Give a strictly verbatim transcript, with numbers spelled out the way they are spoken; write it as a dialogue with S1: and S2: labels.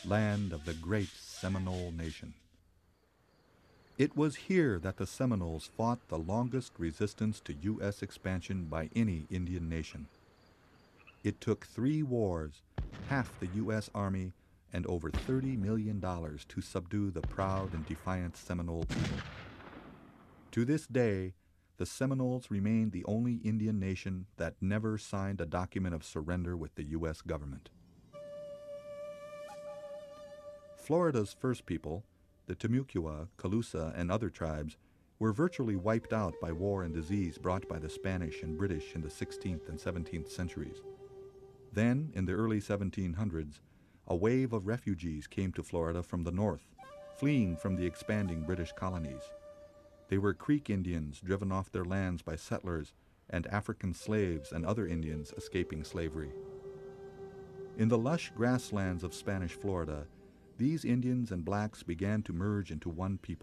S1: land of the great Seminole Nation. It was here that the Seminoles fought the longest resistance to U S expansion by any Indian nation. It took three wars, half the U S Army, and over thirty million dollars to subdue the proud and defiant Seminole people. To this day, the Seminoles remain the only Indian nation that never signed a document of surrender with the U S government. Florida's first people, the Timucua, Calusa, and other tribes, were virtually wiped out by war and disease brought by the Spanish and British in the sixteenth and seventeenth centuries. Then, in the early seventeen hundreds, a wave of refugees came to Florida from the north, fleeing from the expanding British colonies. They were Creek Indians driven off their lands by settlers and African slaves and other Indians escaping slavery. In the lush grasslands of Spanish Florida, these Indians and blacks began to merge into one people.